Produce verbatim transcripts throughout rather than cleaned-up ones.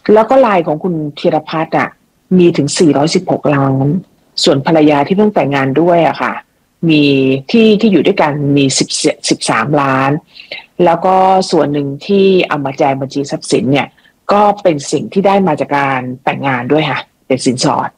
แล้วก็ไลน์ของคุณธีรพัฒน์อ่ะมีถึงสี่ร้อยสิบหกล้านส่วนภรรยาที่เพิ่งแต่งงานด้วยอะค่ะมีที่ที่อยู่ด้วยกันมีสิบสิบสามล้านแล้วก็ส่วนหนึ่งที่เอามาแจงบัญชีทรัพย์สินเนี่ยก็เป็นสิ่งที่ได้มาจากการแต่งงานด้วยค่ะเป็นสินสอด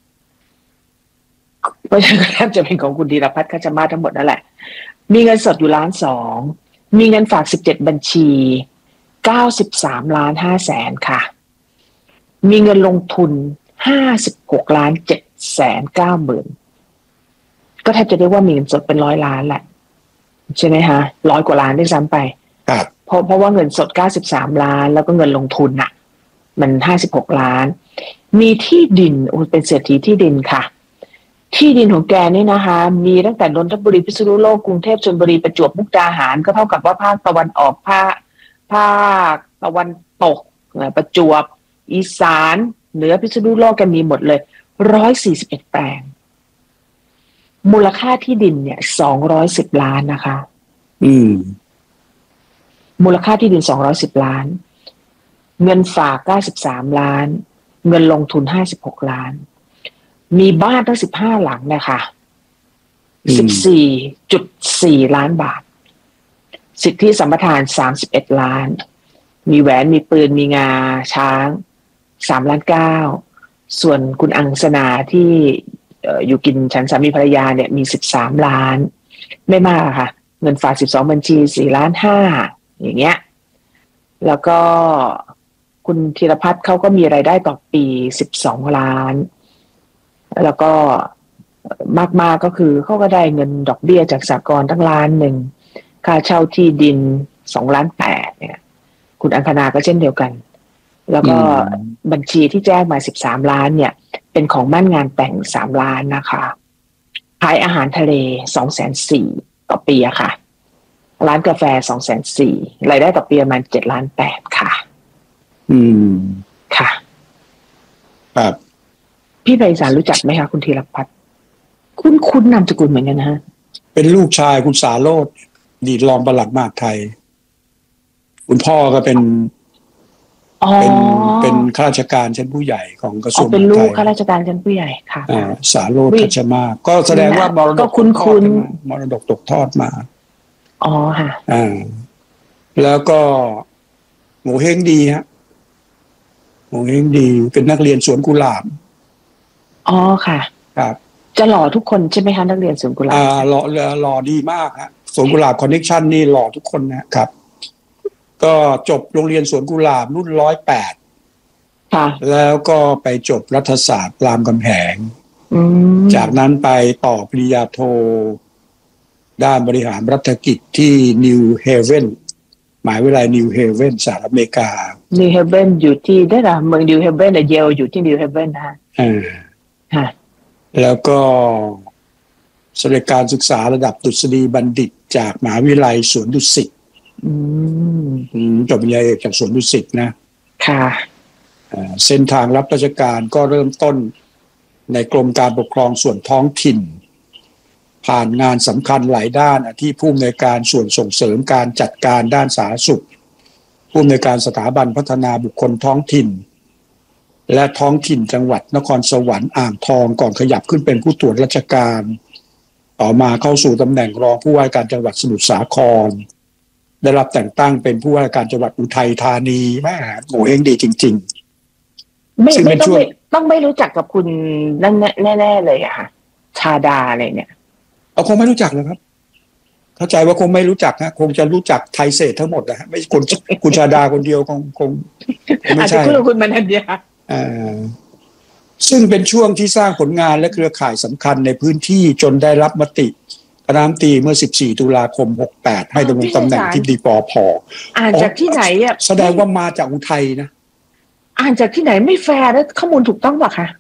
เพราะฉะนั้นจะเป็นของคุณธีรพัฒน์คัชมาศทั้งหมดนั่นแหละมีเงินสดอยู่ล้านสองมีเงินฝากสิบเจ็ดบัญชีเก้าสิบสามล้านห้าแสนค่ะมีเงินลงทุนห้าสิบหกล้านเจ็ดแสนเก้าหมื่นก็แทบจะเรียกว่ามีเงินสดเป็นร้อยล้านแหละใช่ไหมฮะร้อยกว่าล้านด้วยซ้ำไปครับเพราะเพราะว่าเงินสดเก้าสิบสามล้านแล้วก็เงินลงทุนน่ะมันห้าสิบหกล้านมีที่ดินโอ้เป็นเศรษฐีที่ดินค่ะที่ดินของแกนี่นะคะมีตั้งแต่นนทบุรีพิษณุโลกกรุงเทพชลบุรีประจวบมุกดาหารก็เท่ากับว่าภาคตะวันออกภาคภาคตะวันตกประจวบอีสานเหนือพิษณุโลกกันมีหมดเลยร้อยสี่สิบเอ็ดแปลงมูลค่าที่ดินเนี่ยสองร้อยสิบล้านนะคะอืมมูลค่าที่ดินสองร้อยสิบล้านเงินฝากเก้าสิบสามล้านเงินลงทุนห้าสิบหกล้านมีบ้านตั้งสิบห้าหลังนะคะสิบสี่จุดสี่ล้านบาทสิทธิสัมปทานสามสิบเอ็ดล้านมีแหวนมีปืนมีงาช้างสามล้านเก้าส่วนคุณอังสนาที่อยู่กินฉันสามีภรรยาเนี่ยมีสิบสามล้านไม่มากค่ะเงินฝากสิบสองบัญชีสี่ล้านห้าอย่างเงี้ยแล้วก็คุณธีรพัฒน์เขาก็มีรายได้ต่อปีสิบสองล้านแล้วก็มากๆ ก็คือเขาก็ได้เงินดอกเบี้ยจากสหกรณ์ตั้งล้านหนึ่งค่าเช่าที่ดินสองล้านแปดเนี่ยคุณอังคณาก็เช่นเดียวกันแล้วก็บัญชีที่แจ้งมาสิบสามล้านเนี่ยเป็นของมั่นงานแต่งสามล้านนะคะขายอาหารทะเลสองแสนสี่ต่อปีอะค่ะร้านกาแฟสองแสนสี่รายได้ต่อปีประมาณเจ็ดล้านแปดค่ะอืมค่ะครับพี่ไพศาลรู้จักไหมคะคุณธีรพัฒน์คุ้นคุ้นนามสกุลเหมือนกันนะฮะเป็นลูกชายคุณสาโรจน์อดีตรองปลัดมหาดไทยคุณพ่อก็เป็นเป็นเป็นข้าราชการชั้นผู้ใหญ่ของกระทรวงมหาดไทยเป็นลูกข้าราชการชั้นผู้ใหญ่ค่ะอ่าสาโรจน์คัชมาศก็แสดงว่ามรดกคุ้นคุ้นมรดกตกทอดมาอ๋อค่ะอ่าแล้วก็โงเฮงดีฮะโงเฮงดีเป็นนักเรียนสวนกุหลาบอ๋อค่ะครับจะหล่อทุกคนใช่ไหมคะนักเรียนสวนกุหลาบอ่าหล่อหล่อดีมากฮะสวนกุหลาบคอนเนคชั่นนี่หล่อทุกคนนะครับก็จบโรงเรียนสวนกุหลาบรุ่นร้อยแปดค่ะแล้วก็ไปจบรัฐศาสตร์รามคำแหงจากนั้นไปต่อปริญญาโทด้านบริหารรัฐกิจที่นิวเฮเว่นหมหาวิทยาลัยนิวเฮเว่นสหรัฐอเมริกานิวเฮเว่นอยู่ที่ได้หรอเมืองนิวเฮเว่นเยลอยู่ที่นิวเฮเว่นนะอ่าค่ะแล้วก็สำเร็จการศึกษาระดับดุษฎีบัณฑิตจากมหาวิทยาลัยสวนดุสิตจบปริญญาเอกจากสวนดุสิตนะค่ะเส้นทางรับราชการก็เริ่มต้นในกรมการปกครองส่วนท้องถิ่นผ่านงานสำคัญหลายด้านที่ผู้อำนวยการส่วนส่งเสริมการจัดการด้านสาธารณสุขผู้อำนวยการสถาบันพัฒนาบุคคลท้องถิ่นและท้องถิ่นจังหวัดนครสวรรค์อ่างทองก่อนขยับขึ้นเป็นผู้ตรวจราชการต่อมาเข้าสู่ตำแหน่งรองผู้ว่าการจังหวัดสมุทรสาครได้รับแต่งตั้งเป็นผู้ว่าการจังหวัดอุทัยธานีแม่โง่เฮงดีจริงๆไม่ไม่ต้องต้องไม่รู้จักกับคุณนั่นแน่ๆเลยอะค่ะชาดาอะไรเนี่ยเอาคงไม่รู้จักเลยครับเข้าใจว่าคงไม่รู้จักนะคงจะรู้จักไทยเศษทั้งหมดนะฮะไม่คนคุณชาดาคนเดียวคงคงไม่ใช่อาจจะคุณมนัญญาอ่าซึ่งเป็นช่วงที่สร้างผลงานและเครือข่ายสำคัญในพื้นที่จนได้รับมติคณะรัฐมนตรีเมื่อสิบสี่ตุลาคมหกแปดให้ดำรงตำแหน่งที่ดีปอพออ่านจากที่ไหนอ่ะแสดงว่ามาจากอุทัยนะอ่านจากที่ไหนไม่แฟร์แล้วข้อมูลถูกต้องป่ะคะ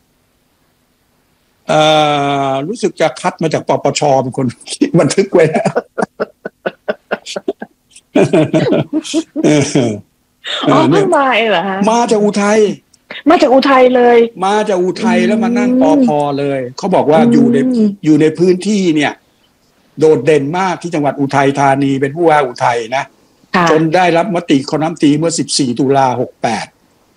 เอ่อรู้สึกจะคัดมาจากปปชเป็นคนบันทึกไว้อ๋อเพิ่งมาเองเหรอฮะมาจากอุทัยมาจากอุทัยเลยมาจากอุทัยแล้วมานั่งปอพอเลยเขาบอกว่าอยู่ในอยู่ในพื้นที่เนี่ยโดดเด่นมากที่จังหวัดอุทัยธานีเป็นผู้ว่าอุทัยนะจนได้รับมติคณะรัฐมนตรีเมื่อสิบสี่ตุลาหกแปด